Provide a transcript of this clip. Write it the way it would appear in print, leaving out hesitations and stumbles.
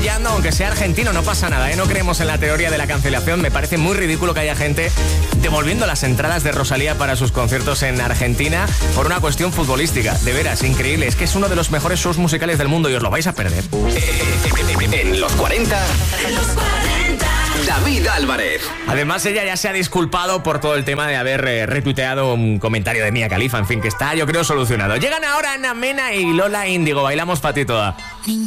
apoyando, aunque sea argentino, no pasa nada, ¿eh? No creemos en la teoría de la cancelación. Me parece muy ridículo que haya gente devolviendo las entradas de Rosalía para sus conciertos en Argentina por una cuestión futbolística. De veras, increíble. Es que es uno de los mejores shows musicales del mundo y os lo vais a perder. En los 40, David Álvarez. Además, ella ya se ha disculpado por todo el tema de haber retuiteado un comentario de Mia Khalifa. En fin, que está, yo creo, solucionado. Llegan ahora Ana Mena y Lola Índigo. Bailamos pa' ti toda.